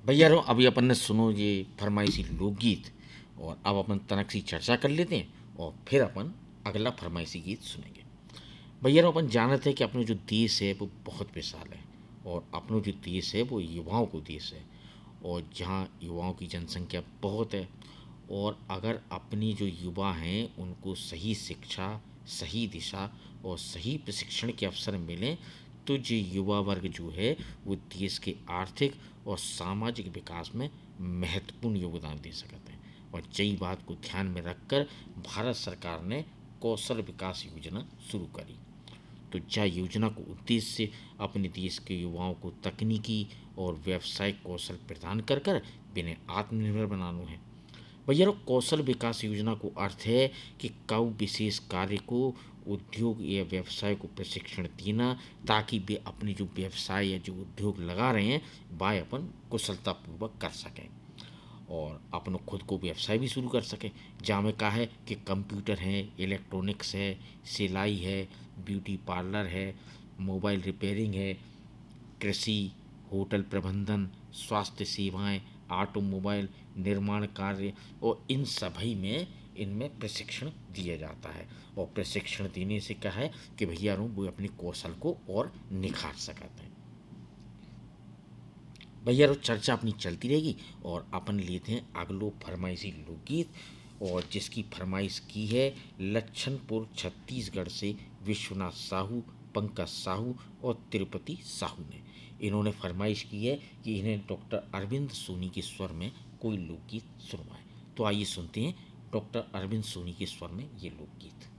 भैया रो अभी अपन ने सुनो ये फरमाइशी लोकगीत और अब अपन तनक सी चर्चा कर लेते हैं और फिर अपन अगला फरमाइशी गीत सुनेंगे। भैया रो अपन जानते हैं कि अपना जो देश है वो बहुत विशाल है और अपना जो देश है वो युवाओं को देश है और जहाँ युवाओं की जनसंख्या बहुत है और अगर अपनी जो युवा हैं उनको सही शिक्षा, सही दिशा और सही प्रशिक्षण के अवसर मिलें तो जो युवा वर्ग जो है वो देश के आर्थिक और सामाजिक विकास में महत्वपूर्ण योगदान दे सकते हैं। और यही बात को ध्यान में रखकर भारत सरकार ने कौशल विकास योजना शुरू करी। तो यह योजना को उद्देश्य अपने देश के युवाओं को तकनीकी और व्यावसायिक कौशल प्रदान कर कर बिना आत्मनिर्भर बनाना है। भैया कौशल विकास योजना को अर्थ है कि कऊ विशेष कार्य को उद्योग या व्यवसाय को प्रशिक्षण देना ताकि वे अपने जो व्यवसाय या जो उद्योग लगा रहे हैं वह अपन कुशलतापूर्वक कर सकें और अपना खुद को व्यवसाय भी शुरू कर सकें। जहाँ में कहा है कि कंप्यूटर है, इलेक्ट्रॉनिक्स है, सिलाई है, ब्यूटी पार्लर है, मोबाइल रिपेयरिंग है, कृषि, होटल प्रबंधन, स्वास्थ्य सेवाएं, ऑटोमोबाइल, निर्माण कार्य और इन सभी में इनमें प्रशिक्षण दिया जाता है। और प्रशिक्षण देने से क्या है कि भैया वो अपने कौशल को और निखार सकते हैं। भैया चर्चा अपनी चलती रहेगी और अपन लेते हैं अगलो फरमाइशी लोकगीत और जिसकी फरमाइश की है लक्षणपुर छत्तीसगढ़ से विश्वनाथ साहू, पंकज साहू और तिरुपति साहू ने। इन्होंने फरमाइश की है कि इन्हें डॉक्टर अरविंद सोनी के स्वर में कोई लोकगीत सुनवाए। तो आइए सुनते हैं डॉक्टर अरविंद सोनी के स्वर में ये लोकगीत।